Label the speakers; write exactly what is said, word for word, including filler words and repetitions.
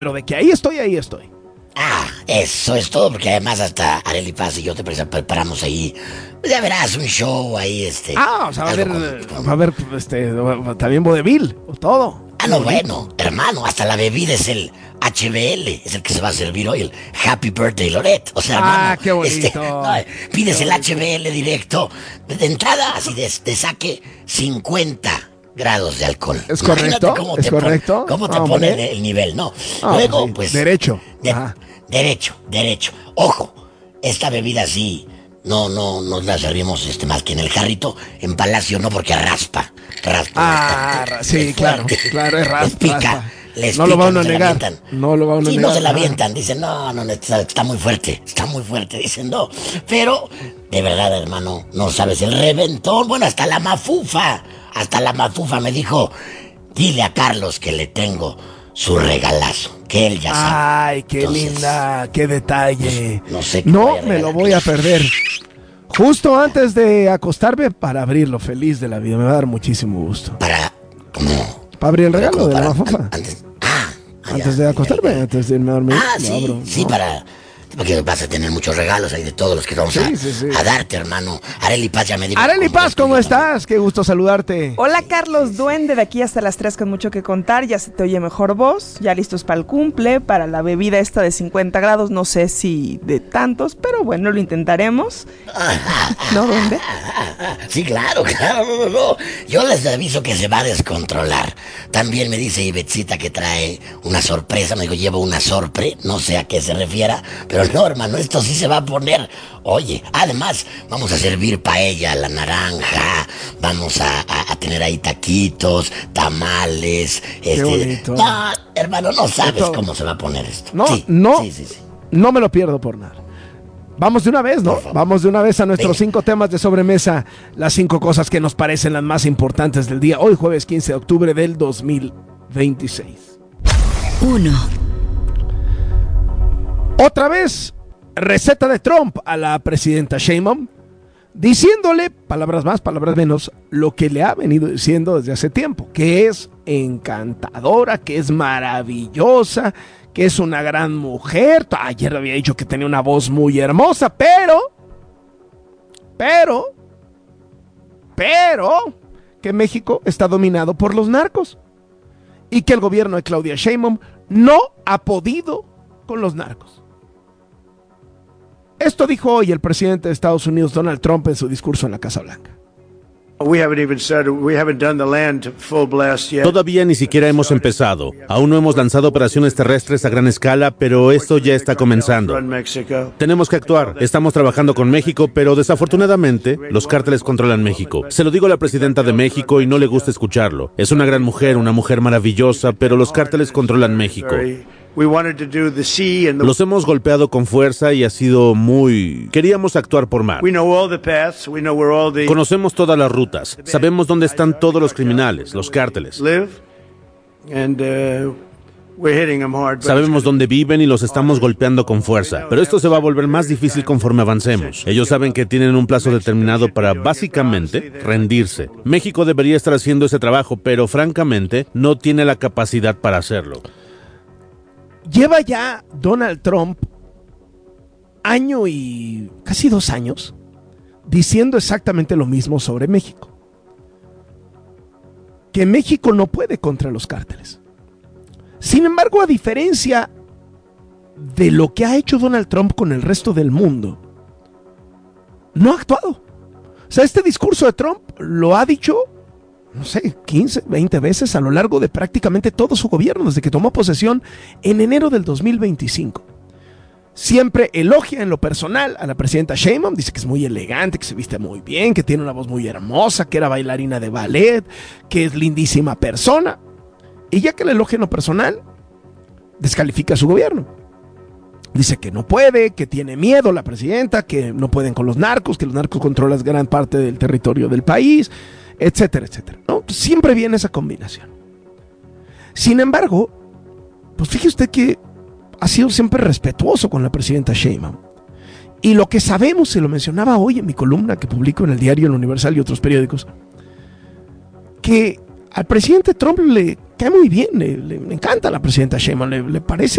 Speaker 1: Pero de que ahí estoy, ahí estoy.
Speaker 2: Ah, eso es todo, porque además hasta Arely Paz y yo te preparamos ahí, ya verás, un show ahí, este...
Speaker 1: Ah, o sea, va a haber, va a haber, este, también vodevil, todo.
Speaker 2: Ah, no, bueno, hermano, hasta la bebida es el H B L, es el que se va a servir hoy, el Happy Birthday Lorette. O sea, hermano,
Speaker 1: ah, qué bonito.
Speaker 2: Este, no, pides qué el bonito. H B L directo, de entrada, así de, de saque, cincuenta grados de alcohol.
Speaker 1: ¿Es correcto?
Speaker 2: Cómo
Speaker 1: ¿Es
Speaker 2: te
Speaker 1: correcto?
Speaker 2: Pone, cómo te
Speaker 1: ah,
Speaker 2: pone el, el nivel, ¿no?
Speaker 1: Ah,
Speaker 2: Luego,
Speaker 1: sí.
Speaker 2: pues...
Speaker 1: Derecho.
Speaker 2: De, derecho, derecho. Ojo, esta bebida sí, no, no, no la servimos este, más que en el jarrito, en Palacio no, porque raspa, raspa.
Speaker 1: Ah,
Speaker 2: bastante,
Speaker 1: sí, claro, claro, es raspa.
Speaker 2: Les pica.
Speaker 1: raspa.
Speaker 2: Les
Speaker 1: no
Speaker 2: pica,
Speaker 1: lo van a
Speaker 2: no
Speaker 1: negar. No lo van a
Speaker 2: sí,
Speaker 1: negar.
Speaker 2: no se la avientan. Dicen, no, no, está, está muy fuerte. Está muy fuerte. Dicen, no. Pero, de verdad, hermano, no sabes el reventón. Bueno, hasta la mafufa. Hasta la mafufa me dijo, dile a Carlos que le tengo su regalazo. Que él ya sabe.
Speaker 1: Ay, qué Entonces, linda. Qué detalle.
Speaker 2: No, no sé.
Speaker 1: No, me lo voy a perder. Justo antes de acostarme para abrirlo. Feliz de la vida. Me va a dar muchísimo gusto.
Speaker 2: Para, ¿cómo?
Speaker 1: Para abrir el regalo de la mafufa.
Speaker 2: Antes, ah,
Speaker 1: antes de acostarme, ya, ya. antes de irme a dormir.
Speaker 2: Ah, sí, abro, sí, ¿no? para... Porque vas a tener muchos regalos ahí de todos los que vamos sí, a, sí, sí. a darte, hermano. Arely Paz ya me dijo.
Speaker 1: Arely Paz, ¿cómo estás? Qué gusto saludarte.
Speaker 3: Hola, Carlos Duende, de aquí hasta las tres con mucho que contar. Ya se te oye mejor voz. Ya listos para el cumple, para la bebida esta de cincuenta grados. No sé si de tantos, pero bueno, lo intentaremos. ¿No, Duende?
Speaker 2: Sí, claro, claro. No, no, no. Yo les aviso que se va a descontrolar. También me dice Ibetzita que trae una sorpresa. Me dijo, llevo una sorpre. No sé a qué se refiera, pero no, hermano, esto sí se va a poner. Oye, además, vamos a servir paella a la naranja, vamos a, a, a tener ahí taquitos, tamales.
Speaker 1: Qué
Speaker 2: este,
Speaker 1: bonito.
Speaker 2: No, hermano, no sabes esto, cómo se va a poner esto.
Speaker 1: No,
Speaker 2: sí,
Speaker 1: no,
Speaker 2: sí, sí, sí.
Speaker 1: no me lo pierdo por nada. Vamos de una vez, ¿no? Vamos de una vez a nuestros Venga. cinco temas de sobremesa, las cinco cosas que nos parecen las más importantes del día. Hoy, jueves quince de octubre del dos mil veintiséis.
Speaker 4: Uno.
Speaker 1: Otra vez, receta de Trump a la presidenta Sheinbaum, diciéndole, palabras más, palabras menos, lo que le ha venido diciendo desde hace tiempo, que es encantadora, que es maravillosa, que es una gran mujer. Ayer había dicho que tenía una voz muy hermosa, pero, pero, pero, que México está dominado por los narcos y que el gobierno de Claudia Sheinbaum no ha podido con los narcos. Esto dijo hoy el presidente de Estados Unidos, Donald Trump, en su discurso en la Casa Blanca.
Speaker 5: Todavía ni siquiera hemos empezado. Aún no hemos lanzado operaciones terrestres a gran escala, pero esto ya está comenzando. Tenemos que actuar. Estamos trabajando con México, pero desafortunadamente los cárteles controlan México. Se lo digo a la presidenta de México y no le gusta escucharlo. Es una gran mujer, una mujer maravillosa, pero los cárteles controlan México. Los hemos golpeado con fuerza y ha sido muy... Queríamos actuar por mar. Conocemos todas las rutas. Sabemos dónde están todos los criminales, los cárteles. Sabemos dónde viven y los estamos golpeando con fuerza. Pero esto se va a volver más difícil conforme avancemos. Ellos saben que tienen un plazo determinado para, básicamente, rendirse. México debería estar haciendo ese trabajo, pero francamente no tiene la capacidad para hacerlo.
Speaker 1: Lleva ya Donald Trump año y casi dos años diciendo exactamente lo mismo sobre México. Que México no puede contra los cárteles. Sin embargo, a diferencia de lo que ha hecho Donald Trump con el resto del mundo, no ha actuado. O sea, este discurso de Trump lo ha dicho, no sé, quince, veinte veces a lo largo de prácticamente todo su gobierno, desde que tomó posesión en enero del dos mil veinticinco. Siempre elogia en lo personal a la presidenta Sheinbaum, dice que es muy elegante, que se viste muy bien, que tiene una voz muy hermosa, que era bailarina de ballet, que es lindísima persona. Y ya que la elogia en lo personal, descalifica a su gobierno. Dice que no puede, que tiene miedo la presidenta, que no pueden con los narcos, que los narcos controlan gran parte del territorio del país, etcétera, etcétera, ¿no? Siempre viene esa combinación. Sin embargo, pues fíjese usted que ha sido siempre respetuoso con la presidenta Sheinbaum. Y lo que sabemos, se lo mencionaba hoy en mi columna que publico en el diario El Universal y otros periódicos, que al presidente Trump le cae muy bien, le, le, le encanta la presidenta Sheinbaum, le, le parece